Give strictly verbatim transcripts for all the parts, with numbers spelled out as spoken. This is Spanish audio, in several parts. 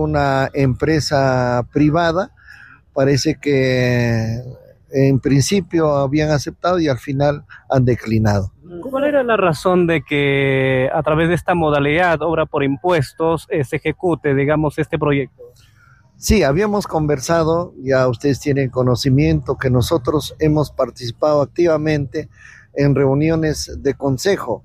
Una empresa privada, parece que en principio habían aceptado y al final han declinado. ¿Cuál era la razón de que a través de esta modalidad, obra por impuestos, eh, se ejecute, digamos, este proyecto? Sí, habíamos conversado, ya ustedes tienen conocimiento que nosotros hemos participado activamente en reuniones de consejo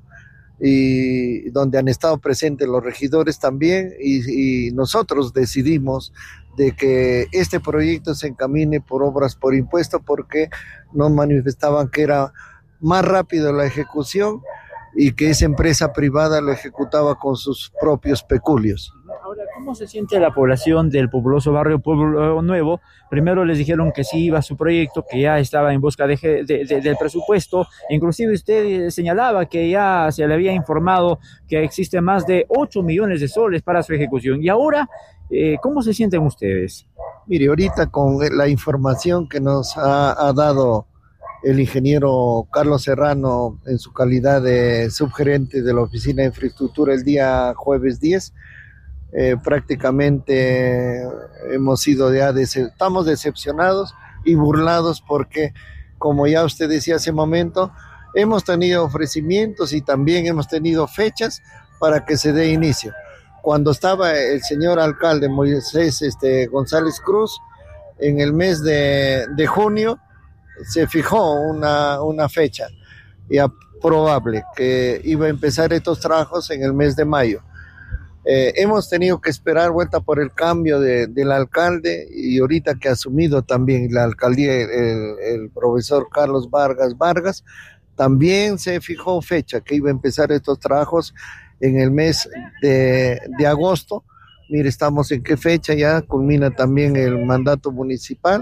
y donde han estado presentes los regidores también y, y nosotros decidimos de que este proyecto se encamine por obras por impuesto porque nos manifestaban que era más rápido la ejecución y que esa empresa privada lo ejecutaba con sus propios peculios. Ahora, ¿cómo se siente la población del populoso barrio Pueblo Nuevo? Primero les dijeron que sí iba a su proyecto, que ya estaba en busca de, de, de, del presupuesto. Inclusive usted señalaba que ya se le había informado que existe más de ocho millones de soles para su ejecución. Y ahora, eh, ¿cómo se sienten ustedes? Mire, ahorita con la información que nos ha, ha dado el ingeniero Carlos Serrano en su calidad de subgerente de la Oficina de Infraestructura el día jueves diez, Eh, prácticamente hemos sido ya, decep estamos decepcionados y burlados porque, como ya usted decía hace un momento, hemos tenido ofrecimientos y también hemos tenido fechas para que se dé inicio. Cuando estaba el señor alcalde Moisés este, González Cruz, en el mes de, de junio se fijó una, una fecha ya probable que iba a empezar estos trabajos en el mes de mayo. Eh, hemos tenido que esperar vuelta por el cambio de, del alcalde y ahorita que ha asumido también la alcaldía el, el profesor Carlos Vargas Vargas, también se fijó fecha que iba a empezar estos trabajos en el mes de, de agosto. Mire, estamos en qué fecha, ya culmina también el mandato municipal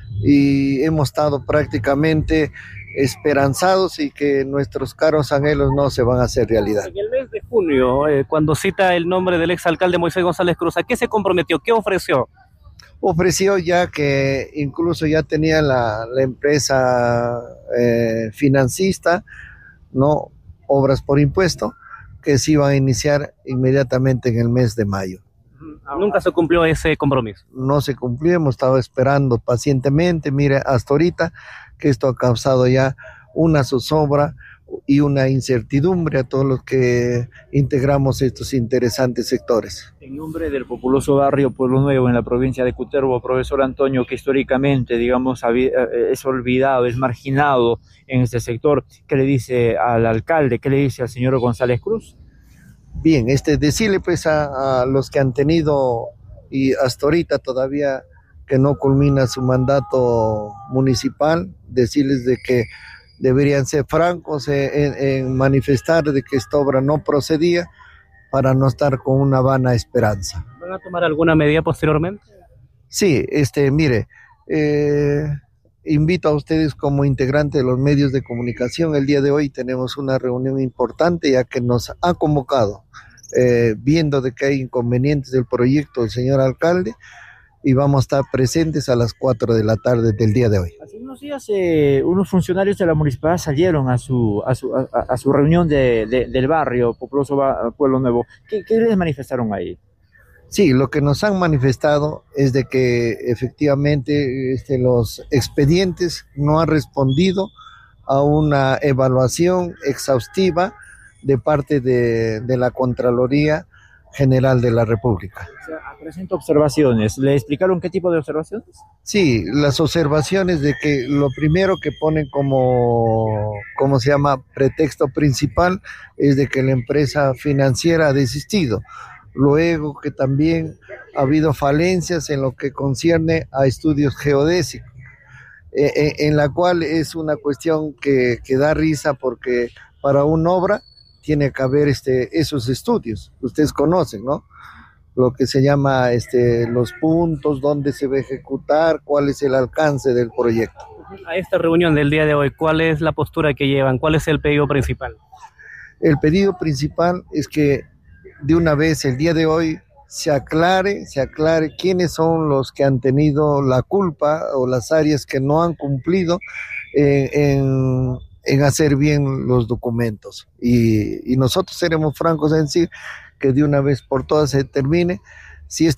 y hemos estado prácticamente esperanzados y que nuestros caros anhelos no se van a hacer realidad. En el mes de junio, eh, cuando cita el nombre del exalcalde Moisés González Cruz, ¿a qué se comprometió? ¿Qué ofreció? Ofreció ya que incluso ya tenía la, la empresa eh, financista, ¿no? Obras por impuesto, que se iban a iniciar inmediatamente en el mes de mayo. Nunca se cumplió ese compromiso. No se cumplió, hemos estado esperando pacientemente, mire, hasta ahorita que esto ha causado ya una zozobra y una incertidumbre a todos los que integramos estos interesantes sectores. En nombre del populoso barrio Pueblo Nuevo en la provincia de Cutervo, profesor Antonio, que históricamente, digamos, es olvidado, es marginado en este sector, ¿qué le dice al alcalde, qué le dice al señor González Cruz? Bien, este, decirle pues a, a los que han tenido y hasta ahorita todavía que no culmina su mandato municipal, decirles de que deberían ser francos en, en manifestar de que esta obra no procedía para no estar con una vana esperanza. ¿Van a tomar alguna medida posteriormente? Sí, este, mire, eh, invito a ustedes como integrante de los medios de comunicación. El día de hoy tenemos una reunión importante ya que nos ha convocado, eh, viendo de que hay inconvenientes del proyecto del señor alcalde, y vamos a estar presentes a las cuatro de la tarde del día de hoy. Hace unos días eh, unos funcionarios de la municipalidad salieron a su, a su, a, a su reunión de, de, del barrio populoso Pueblo Nuevo. ¿Qué, qué les manifestaron ahí? Sí, lo que nos han manifestado es de que efectivamente este, los expedientes no han respondido a una evaluación exhaustiva de parte de, de la Contraloría General de la República. O sea, presenta observaciones. ¿Le explicaron qué tipo de observaciones? Sí, las observaciones de que lo primero que ponen como, ¿cómo se llama?, pretexto principal es de que la empresa financiera ha desistido. Luego que también ha habido falencias en lo que concierne a estudios geodésicos, eh, eh, en la cual es una cuestión que, que da risa porque para una obra tiene que haber este, esos estudios, ustedes conocen, ¿no? Lo que se llama este, los puntos, dónde se va a ejecutar, cuál es el alcance del proyecto. A esta reunión del día de hoy, ¿cuál es la postura que llevan? ¿Cuál es el pedido principal? El pedido principal es que de una vez el día de hoy se aclare, se aclare quiénes son los que han tenido la culpa o las áreas que no han cumplido eh, en, en hacer bien los documentos. Y, y nosotros seremos francos en decir que de una vez por todas se termine. Si este